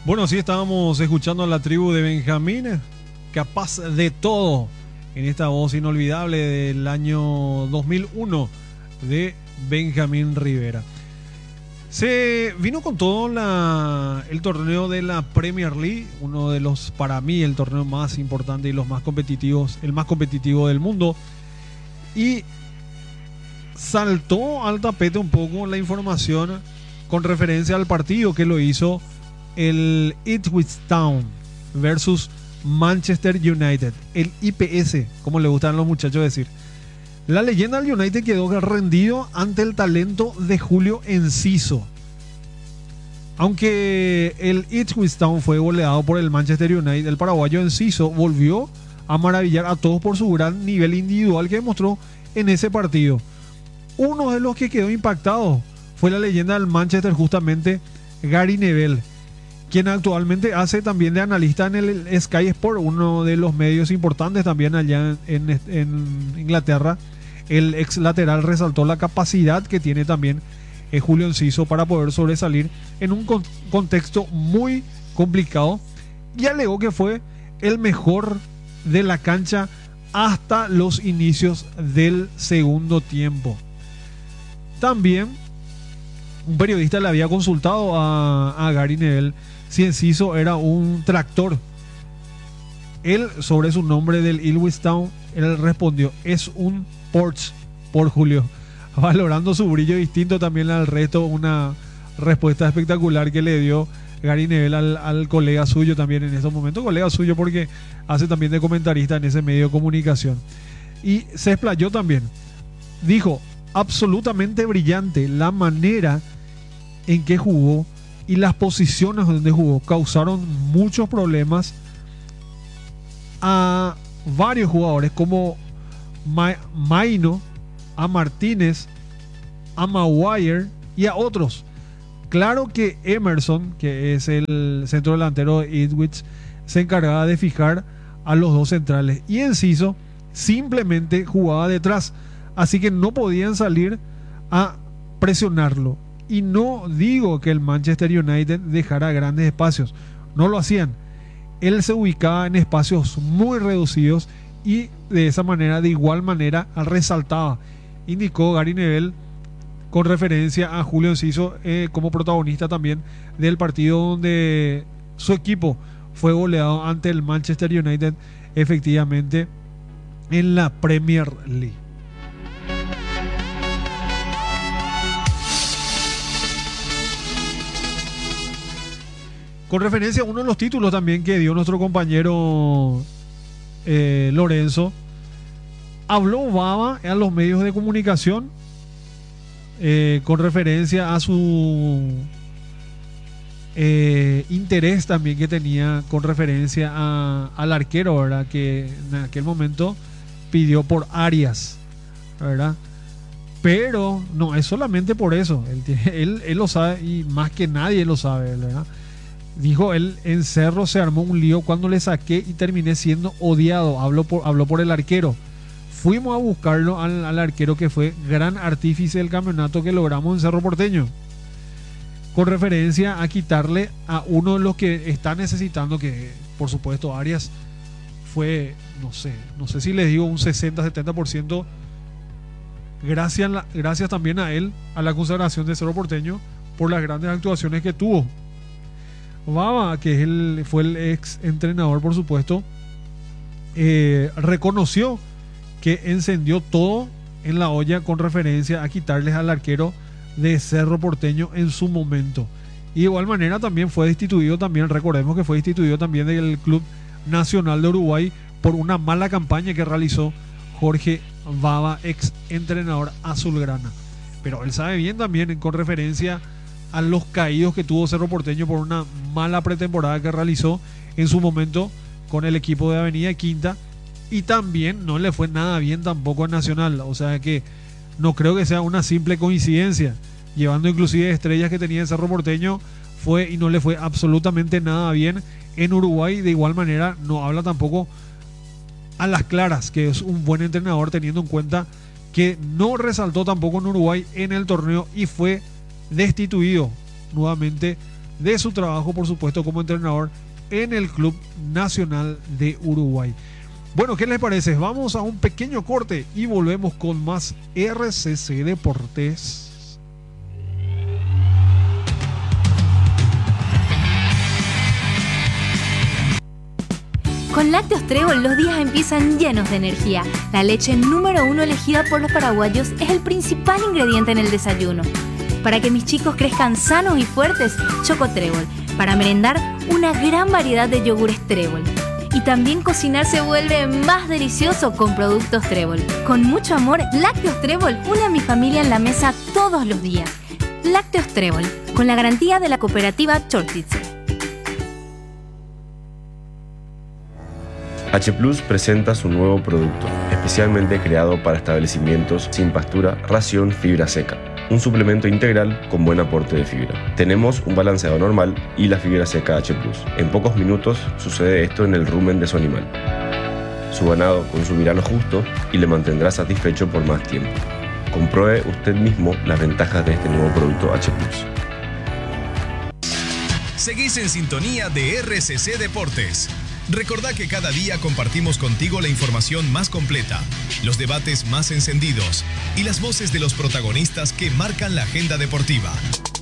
Bueno, sí, estábamos escuchando a la tribu de Benjamín, capaz de todo, en esta voz inolvidable del año 2001 de Benjamín Rivera. Se vino con todo el torneo de la Premier League, uno de los, para mí, el torneo más importante y los más competitivos, el más competitivo del mundo. Y saltó al tapete un poco la información con referencia al partido que lo hizo el Ipswich Town versus Manchester United, el IPS, como le gustan a los muchachos decir. La leyenda del United quedó rendido ante el talento de Julio Enciso. Aunque el Ipswich Town fue goleado por el Manchester United, el paraguayo Enciso volvió a maravillar a todos por su gran nivel individual que demostró en ese partido. Uno de los que quedó impactado fue la leyenda del Manchester, justamente Gary Neville, quien actualmente hace también de analista en el Sky Sport, uno de los medios importantes también allá en Inglaterra. El ex lateral resaltó la capacidad que tiene también Julio Enciso para poder sobresalir en un contexto muy complicado, y alegó que fue el mejor de la cancha hasta los inicios del segundo tiempo. También un periodista le había consultado a Gary Neville si Enciso era un tractor. Él, sobre su nombre del Ipswich Town, él respondió: es un Porsche por Julio, valorando su brillo distinto también al resto. Una respuesta espectacular que le dio Gary Neville al colega suyo también en estos momentos, colega suyo porque hace también de comentarista en ese medio de comunicación. Y se explayó también, dijo: absolutamente brillante la manera en que jugó y las posiciones donde jugó causaron muchos problemas a varios jugadores como Maino, a Martínez, a Maguire y a otros. Claro que Emerson, que es el centro delantero de Ipswich, se encargaba de fijar a los dos centrales, y Enciso simplemente jugaba detrás, así que no podían salir a presionarlo. Y no digo que el Manchester United dejara grandes espacios, no lo hacían. Él se ubicaba en espacios muy reducidos y de esa manera, de igual manera, resaltaba, indicó Gary Neville con referencia a Julio Enciso como protagonista también del partido donde su equipo fue goleado ante el Manchester United, efectivamente, en la Premier League. Con referencia a uno de los títulos también que dio nuestro compañero Lorenzo, habló Baba a los medios de comunicación con referencia a su interés también que tenía con referencia al arquero, ¿verdad? Que en aquel momento pidió por Arias, ¿verdad? Pero no es solamente por eso, él lo sabe, y más que nadie lo sabe, ¿verdad? Dijo él: en Cerro se armó un lío cuando le saqué y terminé siendo odiado. Habló por el arquero. Fuimos a buscarlo al arquero, que fue gran artífice del campeonato que logramos en Cerro Porteño, con referencia a quitarle a uno de los que está necesitando, que por supuesto Arias fue, no sé si les digo un 60-70%, gracias también a él, a la consagración de Cerro Porteño, por las grandes actuaciones que tuvo. Baba, que fue el ex entrenador, por supuesto, reconoció que encendió todo en la olla con referencia a quitarles al arquero de Cerro Porteño en su momento. Y de igual manera también fue destituido, recordemos que fue destituido también del Club Nacional de Uruguay por una mala campaña que realizó Jorge Baba, ex entrenador azulgrana. Pero él sabe bien también con referencia a los caídos que tuvo Cerro Porteño por una mala pretemporada que realizó en su momento con el equipo de Avenida Quinta, y también no le fue nada bien tampoco a Nacional. O sea que no creo que sea una simple coincidencia, llevando inclusive estrellas que tenía el Cerro Porteño, fue y no le fue absolutamente nada bien en Uruguay. De igual manera no habla tampoco a las claras que es un buen entrenador, teniendo en cuenta que no resaltó tampoco en Uruguay en el torneo y fue destituido nuevamente de su trabajo, por supuesto, como entrenador en el Club Nacional de Uruguay. Bueno, ¿qué les parece? Vamos a un pequeño corte y volvemos con más RCC Deportes. Con Lácteos Trébol los días empiezan llenos de energía. La leche número 1 elegida por los paraguayos es el principal ingrediente en el desayuno. Para que mis chicos crezcan sanos y fuertes, Choco Trébol. Para merendar, una gran variedad de yogures Trébol. Y también cocinar se vuelve más delicioso con productos Trébol. Con mucho amor, Lácteos Trébol une a mi familia en la mesa todos los días. Lácteos Trébol, con la garantía de la cooperativa Chortitze. H+ presenta su nuevo producto, especialmente creado para establecimientos sin pastura, ración fibra seca. Un suplemento integral con buen aporte de fibra. Tenemos un balanceado normal y la fibra seca H+. En pocos minutos sucede esto en el rumen de su animal. Su ganado consumirá lo justo y le mantendrá satisfecho por más tiempo. Compruebe usted mismo las ventajas de este nuevo producto H+. Seguís en sintonía de RCC Deportes. Recordá que cada día compartimos contigo la información más completa, los debates más encendidos y las voces de los protagonistas que marcan la agenda deportiva.